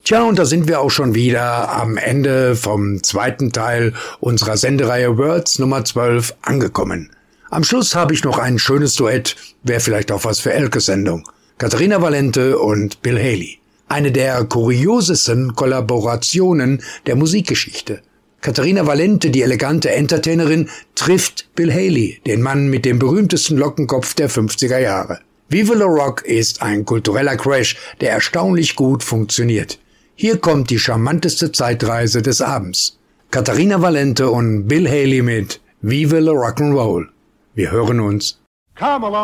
Tja, und da sind wir auch schon wieder am Ende vom zweiten Teil unserer Sendereihe Words Nummer 12 angekommen. Am Schluss habe ich noch ein schönes Duett, wäre vielleicht auch was für Elkes Sendung. Katharina Valente und Bill Haley. Eine der kuriosesten Kollaborationen der Musikgeschichte. Katharina Valente, die elegante Entertainerin, trifft Bill Haley, den Mann mit dem berühmtesten Lockenkopf der 50er Jahre. Viva la Rock ist ein kultureller Crash, der erstaunlich gut funktioniert. Hier kommt die charmanteste Zeitreise des Abends. Katharina Valente und Bill Haley mit Viva la Rock'n'Roll. Wir hören uns. Come along.